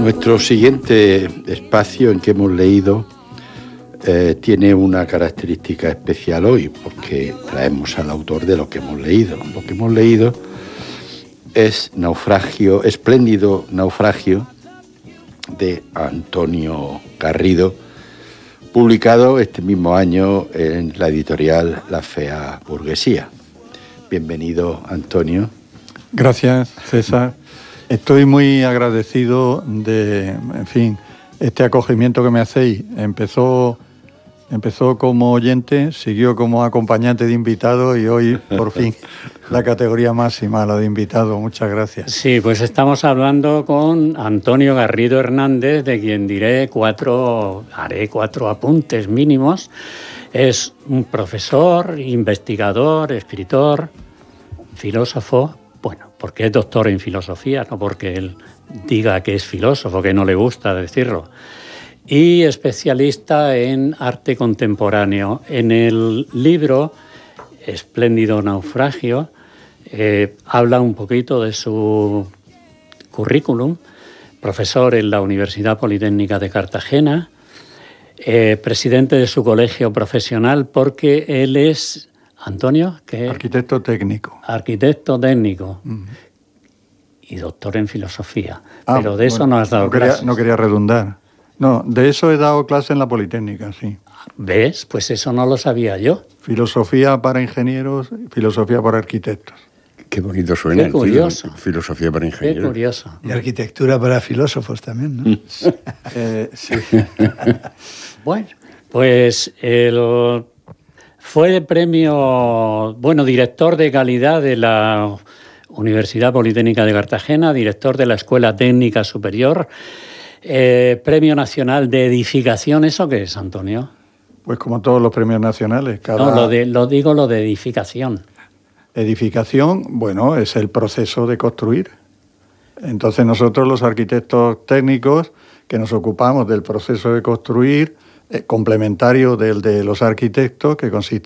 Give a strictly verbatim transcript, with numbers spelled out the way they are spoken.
Nuestro siguiente espacio en que hemos leído eh, tiene una característica especial hoy, porque traemos al autor de lo que hemos leído. Lo que hemos leído es Naufragio, Espléndido Naufragio, de Antonio Garrido, publicado este mismo año en la editorial La Fea Burguesía. Bienvenido, Antonio. Gracias, César. Estoy muy agradecido de, en fin, este acogimiento que me hacéis. Empezó, empezó como oyente, siguió como acompañante de invitado y hoy, por fin, la categoría máxima, la de invitado. Muchas gracias. Sí, pues estamos hablando con Antonio Garrido Hernández, de quien diré cuatro, haré cuatro apuntes mínimos. Es un profesor, investigador, escritor, filósofo. Bueno, porque es doctor en filosofía, no porque él diga que es filósofo, que no le gusta decirlo. Y especialista en arte contemporáneo. En el libro Espléndido Naufragio eh, habla un poquito de su currículum. Profesor en la Universidad Politécnica de Cartagena, eh, presidente de su colegio profesional, porque él es... Antonio, que arquitecto técnico. Arquitecto técnico uh-huh. Y doctor en filosofía. Ah, pero de eso bueno, no has dado no quería, clases. No quería redundar. No, de eso he dado clase en la Politécnica, sí. ¿Ves? Pues eso no lo sabía yo. Filosofía para ingenieros, filosofía para arquitectos. Qué bonito suena. Qué curioso. Filo, filosofía para ingenieros. Qué curioso. Y arquitectura para filósofos también, ¿no? eh, sí. Bueno, pues el... Fue premio, bueno, director de calidad de la Universidad Politécnica de Cartagena, director de la Escuela Técnica Superior, eh, Premio Nacional de Edificación. ¿Eso qué es, Antonio? Pues como todos los premios nacionales. Cada... No, lo, de, lo digo lo de edificación. Edificación, bueno, es el proceso de construir. Entonces nosotros los arquitectos técnicos que nos ocupamos del proceso de construir, complementario del de los arquitectos, que consiste